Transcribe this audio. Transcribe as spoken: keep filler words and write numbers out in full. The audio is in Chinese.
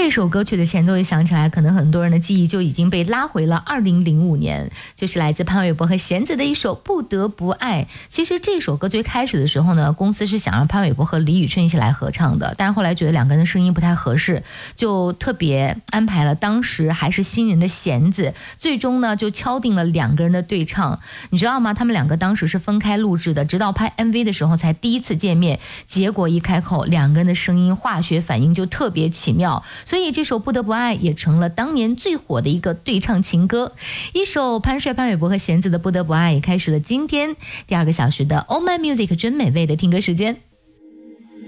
这首歌曲的前奏一响起来，可能很多人的记忆就已经被拉回了二零零五年，就是来自潘玮柏和弦子的一首《不得不爱》。其实这首歌最开始的时候呢，公司是想让潘玮柏和李宇春一起来合唱的，但是后来觉得两个人的声音不太合适，就特别安排了当时还是新人的弦子，最终呢就敲定了两个人的对唱。你知道吗？他们两个当时是分开录制的，直到拍 M V 的时候才第一次见面，结果一开口，两个人的声音化学反应就特别奇妙，所以这首《不得不爱》也成了当年最火的一个对唱情歌。一首潘帅、潘玮柏和弦子的《不得不爱》也开始了今天第二个小时的 Oh My Music 真美味的听歌时间。